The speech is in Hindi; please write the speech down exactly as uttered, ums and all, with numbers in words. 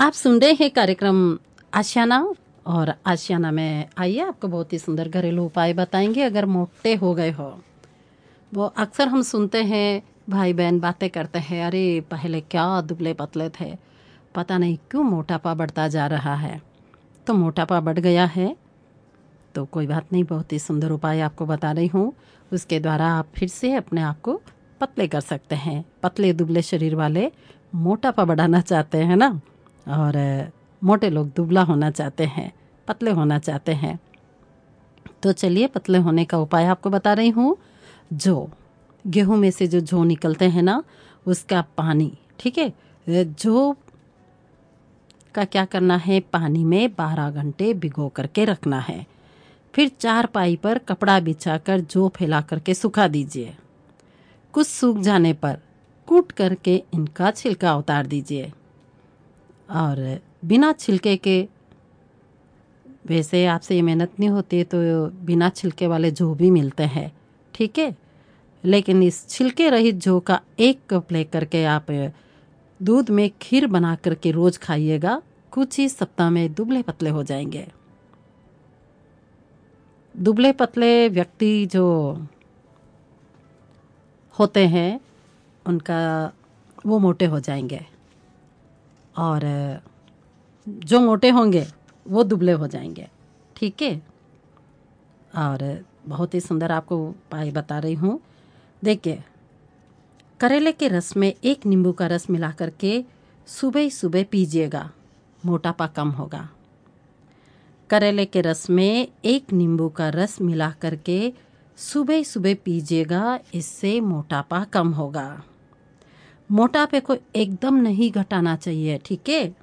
आप सुन रहे हैं कार्यक्रम आशियाना और आशियाना में आइए आपको बहुत ही सुंदर घरेलू उपाय बताएंगे अगर मोटे हो गए हो। वो अक्सर हम सुनते हैं भाई बहन बातें करते हैं, अरे पहले क्या दुबले पतले थे, पता नहीं क्यों मोटापा बढ़ता जा रहा है। तो मोटापा बढ़ गया है तो कोई बात नहीं, बहुत ही सुंदर उपाय आपको बता रही हूँ। उसके द्वारा आप फिर से अपने आप को पतले कर सकते हैं। पतले दुबले शरीर वाले मोटापा बढ़ाना चाहते हैं ना, और मोटे लोग दुबला होना चाहते हैं, पतले होना चाहते हैं। तो चलिए पतले होने का उपाय आपको बता रही हूँ। जो गेहूं में से जो जौ निकलते हैं ना, उसका पानी, ठीक है, जौ का क्या करना है, पानी में बारह घंटे भिगो करके रखना है। फिर चार पाई पर कपड़ा बिछाकर जौ फैला करके सुखा दीजिए। कुछ सूख जाने पर कूट करके इनका छिलका उतार दीजिए। और बिना छिलके के, वैसे आपसे ये मेहनत नहीं होती तो बिना छिलके वाले जौ भी मिलते हैं, ठीक है, लेकिन इस छिलके रहित जौ का एक कप लेकर के आप दूध में खीर बना करके रोज खाइएगा। कुछ ही सप्ताह में दुबले पतले हो जाएंगे। दुबले पतले व्यक्ति जो होते हैं उनका वो मोटे हो जाएंगे, और जो मोटे होंगे वो दुबले हो जाएंगे, ठीक है। और बहुत ही सुंदर आपको उपाय बता रही हूँ। देखिए, करेले के रस में एक नींबू का रस मिला करके सुबह सुबह पीजिएगा, मोटापा कम होगा। करेले के रस में एक नींबू का रस मिला करके सुबह सुबह पीजिएगा, इससे मोटापा कम होगा। मोटापे को एकदम नहीं घटाना चाहिए, ठीक है।